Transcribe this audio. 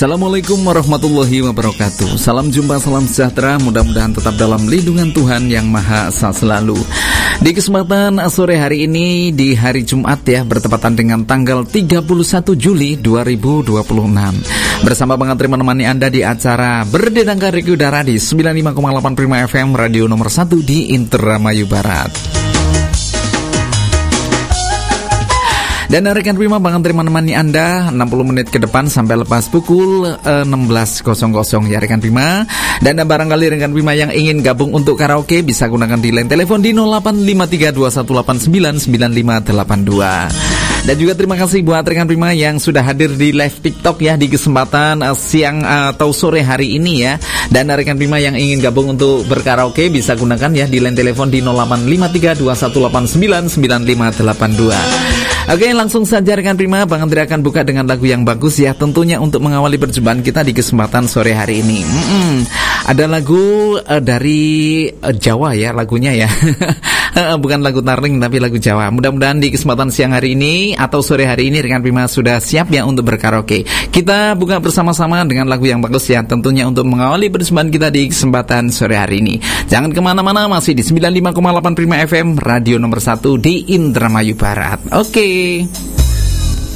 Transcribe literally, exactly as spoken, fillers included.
Assalamualaikum warahmatullahi wabarakatuh. Salam jumpa, salam sejahtera. Mudah-mudahan tetap dalam lindungan Tuhan Yang Maha Esa selalu. Di kesempatan sore hari ini, di hari Jumat ya, bertepatan dengan tanggal tiga puluh satu Juli dua ribu dua puluh enam, bersama Bang Antri menemani Anda di acara Berdendang Regi Udara di sembilan puluh lima koma delapan Prima F M, radio nomor satu di Indramayu Barat. Dan rekan Prima, Bang Antri menemani Anda enam puluh menit ke depan sampai lepas pukul enam belas ya rekan Prima. Dan barangkali rekan Prima yang ingin gabung untuk karaoke bisa gunakan di line telepon di nol delapan lima tiga dua satu delapan sembilan sembilan lima delapan dua. Dan juga terima kasih buat rekan Prima yang sudah hadir di live TikTok ya di kesempatan uh, siang uh, atau sore hari ini ya. Dan rekan Prima yang ingin gabung untuk berkaraoke bisa gunakan ya di line telepon di nol delapan lima tiga dua satu delapan sembilan sembilan lima delapan dua. Oke, langsung saja rekan Prima, Bang Andri akan buka dengan lagu yang bagus ya, tentunya untuk mengawali perjumpaan kita di kesempatan sore hari ini. Mm-mm. Ada lagu uh, dari uh, Jawa ya lagunya ya. Bukan lagu Tarling tapi lagu Jawa. Mudah-mudahan di kesempatan siang hari ini atau sore hari ini rekan Prima sudah siap ya untuk berkaraoke. Kita buka bersama-sama dengan lagu yang bagus ya, tentunya untuk mengawali perjumpaan kita di kesempatan sore hari ini. Jangan kemana-mana, masih di sembilan puluh lima koma delapan Prima F M, radio nomor satu di Indramayu Barat. Oke.